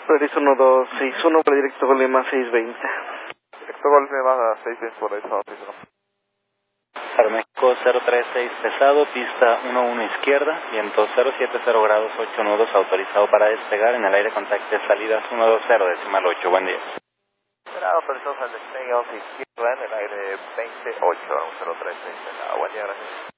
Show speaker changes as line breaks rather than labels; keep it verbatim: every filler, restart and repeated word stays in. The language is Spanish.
Polaris uno dos seis uno para directo Gol Lima seis veinte.
Directo Gol Lima seis veinte por ahí,
Aeroméxico cero tres seis pesado, pista uno uno izquierda, viento cero siete cero grados, ocho nudos, autorizado para despegar, en el aire contacte salidas uno dos cero decimal ocho, buen día.
Esperado, autorizados al despegue once izquierda, en el aire veintiocho, cero tres seis pesado, buen día, gracias.